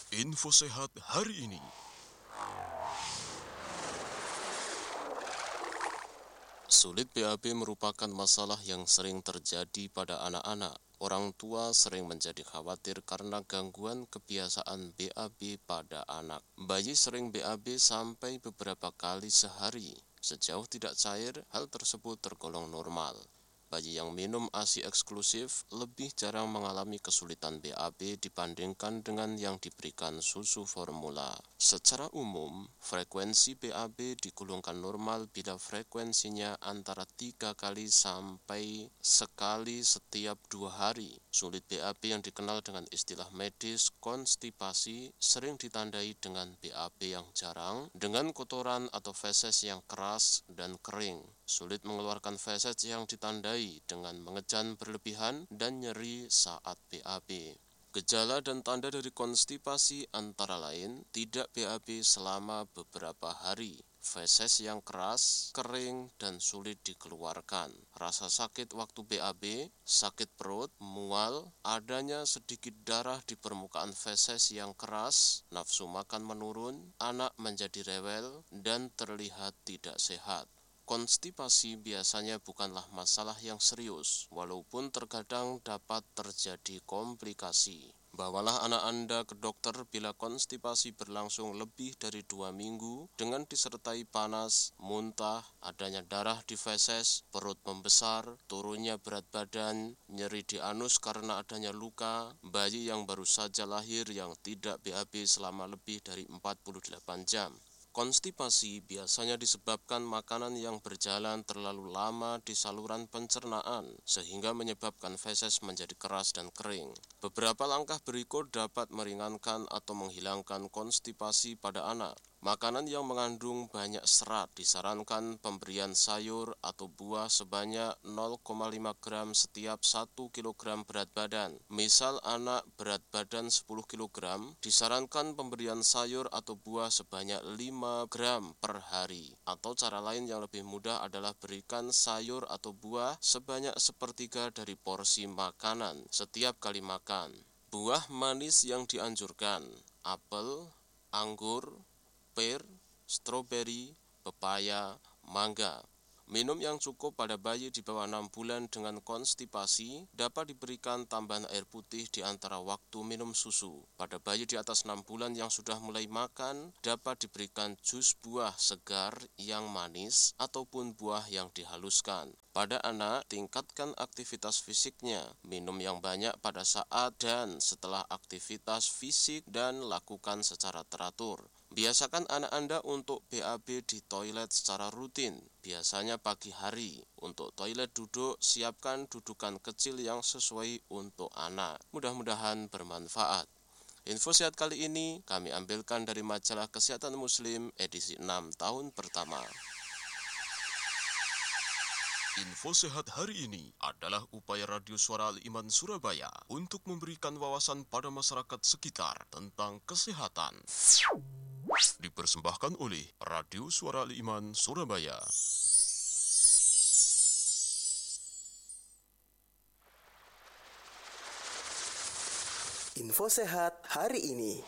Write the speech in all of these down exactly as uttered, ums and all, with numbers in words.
Info sehat hari ini. Sulit B A B merupakan masalah yang sering terjadi pada anak-anak. Orang tua sering menjadi khawatir karena gangguan kebiasaan B A B pada anak. Bayi sering B A B sampai beberapa kali sehari. Sejauh tidak cair, hal tersebut tergolong normal. Bayi yang minum ASI eksklusif lebih jarang mengalami kesulitan B A B dibandingkan dengan yang diberikan susu formula. Secara umum, frekuensi B A B digolongkan normal bila frekuensinya antara tiga kali sampai sekali setiap dua hari. Sulit B A B yang dikenal dengan istilah medis konstipasi sering ditandai dengan B A B yang jarang, dengan kotoran atau feses yang keras dan kering. Sulit mengeluarkan feses yang ditandai dengan mengejan berlebihan dan nyeri saat B A B. Gejala dan tanda dari konstipasi antara lain tidak B A B selama beberapa hari, feses yang keras, kering, dan sulit dikeluarkan, rasa sakit waktu B A B, sakit perut, mual, adanya sedikit darah di permukaan feses yang keras, nafsu makan menurun, anak menjadi rewel, dan terlihat tidak sehat. Konstipasi biasanya bukanlah masalah yang serius, walaupun terkadang dapat terjadi komplikasi. Bawalah anak Anda ke dokter bila konstipasi berlangsung lebih dari dua minggu dengan disertai panas, muntah, adanya darah di feses, perut membesar, turunnya berat badan, nyeri di anus karena adanya luka, bayi yang baru saja lahir yang tidak B A B selama lebih dari empat puluh delapan jam. Konstipasi biasanya disebabkan makanan yang berjalan terlalu lama di saluran pencernaan sehingga menyebabkan feses menjadi keras dan kering. Beberapa langkah berikut dapat meringankan atau menghilangkan konstipasi pada anak. Makanan yang mengandung banyak serat disarankan pemberian sayur atau buah sebanyak nol koma lima gram setiap satu kilogram berat badan. Misal anak berat badan sepuluh kilogram, disarankan pemberian sayur atau buah sebanyak lima gram per hari. Atau cara lain yang lebih mudah adalah berikan sayur atau buah sebanyak sepertiga dari porsi makanan setiap kali makan. Buah manis yang dianjurkan: apel, anggur, pir, stroberi, pepaya, mangga. Minum yang cukup pada bayi di bawah enam bulan dengan konstipasi dapat diberikan tambahan air putih di antara waktu minum susu. Pada bayi di atas enam bulan yang sudah mulai makan, dapat diberikan jus buah segar yang manis ataupun buah yang dihaluskan. Pada anak, tingkatkan aktivitas fisiknya, minum yang banyak pada saat dan setelah aktivitas fisik dan lakukan secara teratur. Biasakan anak Anda untuk B A B di toilet secara rutin, biasanya pagi hari. Untuk toilet duduk, siapkan dudukan kecil yang sesuai untuk anak. Mudah-mudahan bermanfaat. Info sehat kali ini kami ambilkan dari majalah Kesehatan Muslim edisi enam tahun pertama. Info sehat hari ini adalah upaya Radio Suara Al-Iman Surabaya untuk memberikan wawasan pada masyarakat sekitar tentang kesehatan. Dipersembahkan oleh Radio Suara Al-Iman Surabaya. Info sehat hari ini.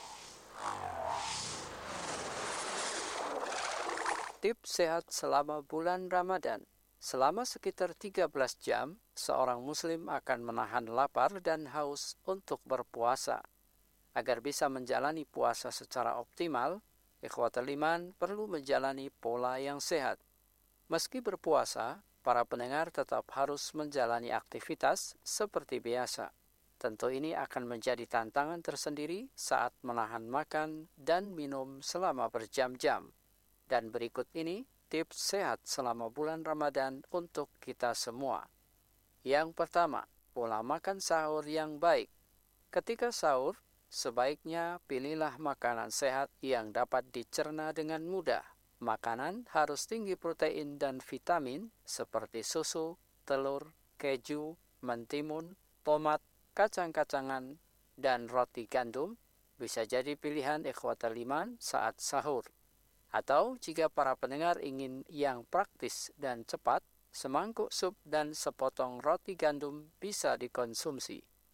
Tips sehat selama bulan Ramadan. Selama sekitar tiga belas jam, seorang muslim akan menahan lapar dan haus untuk berpuasa. Agar bisa menjalani puasa secara optimal, ikhwatul iman perlu menjalani pola yang sehat. Meski berpuasa, para pendengar tetap harus menjalani aktivitas seperti biasa. Tentu ini akan menjadi tantangan tersendiri saat menahan makan dan minum selama berjam-jam. Dan berikut ini tips sehat selama bulan Ramadan untuk kita semua. Yang pertama, pola makan sahur yang baik. Ketika sahur, sebaiknya pilihlah makanan sehat yang dapat dicerna dengan mudah. Makanan harus tinggi protein dan vitamin seperti susu, telur, keju, mentimun, tomat, kacang-kacangan, dan roti gandum bisa jadi pilihan ikhwatul iman saat sahur. Atau jika para pendengar ingin yang praktis dan cepat, semangkuk sup dan sepotong roti gandum bisa dikonsumsi.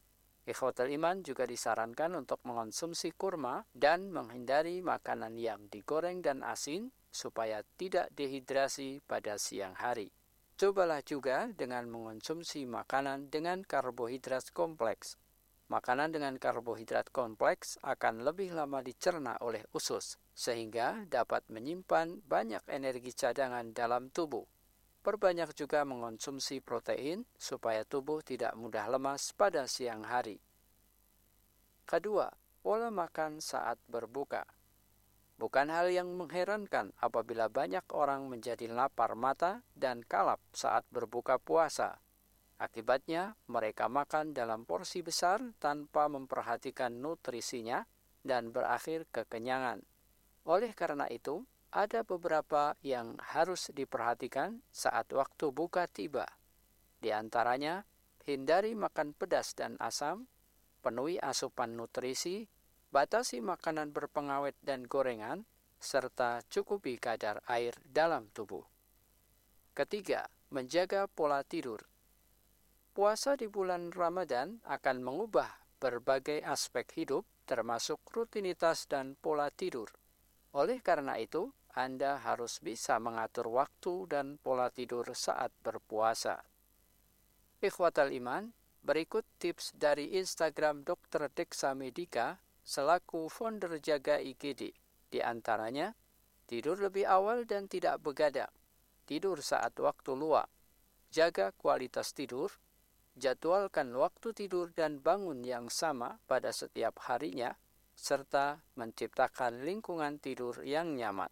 Ikhwatul iman juga disarankan untuk mengonsumsi kurma dan menghindari makanan yang digoreng dan asin supaya tidak dehidrasi pada siang hari. Cobalah juga dengan mengonsumsi makanan dengan karbohidrat kompleks. Makanan dengan karbohidrat kompleks akan lebih lama dicerna oleh usus, sehingga dapat menyimpan banyak energi cadangan dalam tubuh. Perbanyak juga mengonsumsi protein supaya tubuh tidak mudah lemas pada siang hari. Kedua, pola makan saat berbuka. Bukan hal yang mengherankan apabila banyak orang menjadi lapar mata dan kalap saat berbuka puasa. Akibatnya, mereka makan dalam porsi besar tanpa memperhatikan nutrisinya dan berakhir kekenyangan. Oleh karena itu, ada beberapa yang harus diperhatikan saat waktu buka tiba. Di antaranya, hindari makan pedas dan asam, penuhi asupan nutrisi, batasi makanan berpengawet dan gorengan, serta cukupi kadar air dalam tubuh. Ketiga, menjaga pola tidur. Puasa di bulan Ramadan akan mengubah berbagai aspek hidup, termasuk rutinitas dan pola tidur. Oleh karena itu, Anda harus bisa mengatur waktu dan pola tidur saat berpuasa. Ikhwatal iman, berikut tips dari Instagram dokter Dexa Medica selaku founder Jaga I G D. Di antaranya, tidur lebih awal dan tidak begadang, tidur saat waktu luang, jaga kualitas tidur, jadwalkan waktu tidur dan bangun yang sama pada setiap harinya, serta menciptakan lingkungan tidur yang nyaman.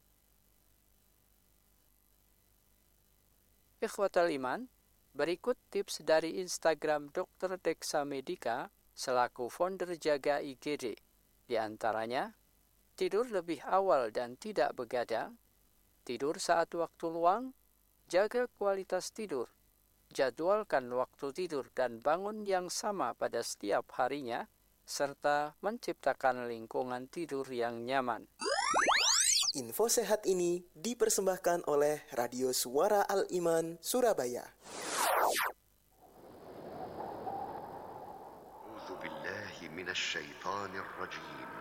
Ikhwatal iman, berikut tips dari Instagram dokter Dexa Medica selaku founder Jaga I G D. Di antaranya, tidur lebih awal dan tidak begadang, tidur saat waktu luang, jaga kualitas tidur, jadwalkan waktu tidur dan bangun yang sama pada setiap harinya, serta menciptakan lingkungan tidur yang nyaman. Info sehat ini dipersembahkan oleh Radio Suara Al-Iman, Surabaya. A'udzu billahi minasy syaithanir rajim.